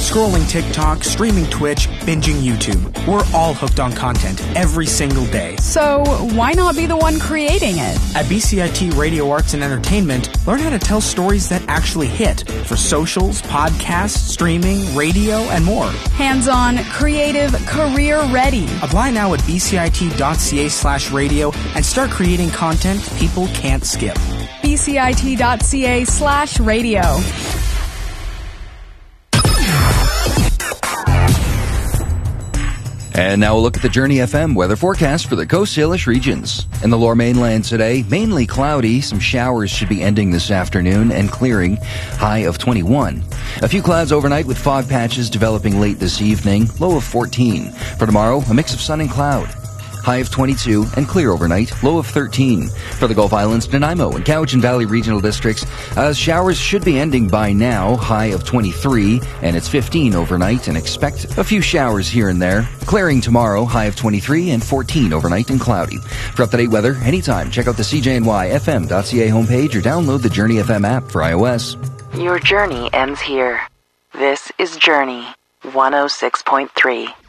Scrolling TikTok, streaming Twitch, binging YouTube. We're all hooked on content every single day. So why not be the one creating it? At BCIT Radio Arts and Entertainment, learn how to tell stories that actually hit for socials, podcasts, streaming, radio, and more. Hands-on, creative, career-ready. Apply now at bcit.ca/radio and start creating content people can't skip. bcit.ca/radio. And now we'll look at the Journey FM weather forecast for the Coast Salish regions. In the Lower Mainland today, mainly cloudy. Some showers should be ending this afternoon and clearing. High of 21. A few clouds overnight with fog patches developing late this evening. Low of 14. For tomorrow, a mix of sun and cloud. High of 22 and clear overnight, low of 13. For the Gulf Islands, Nanaimo and Cowichan Valley regional districts, showers should be ending by now, high of 23, and it's 15 overnight, and expect a few showers here and there. Clearing tomorrow, high of 23 and 14 overnight and cloudy. For up-to-date weather, anytime, check out the CJNYFM.ca homepage or download the Journey FM app for iOS. Your journey ends here. This is Journey 106.3.